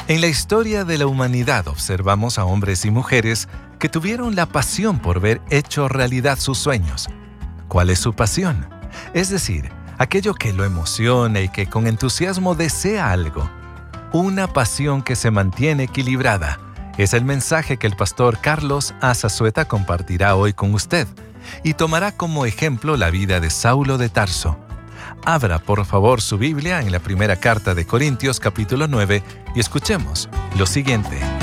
En la historia de la humanidad observamos a hombres y mujeres que tuvieron la pasión por ver hecho realidad sus sueños. ¿Cuál es su pasión? Es decir, aquello que lo emociona y que con entusiasmo desea algo. Una pasión que se mantiene equilibrada. Es el mensaje que el pastor Carlos Azazueta compartirá hoy con usted y tomará como ejemplo la vida de Saulo de Tarso. Abra, por favor, su Biblia en la primera carta de Corintios, capítulo 9, y escuchemos lo siguiente.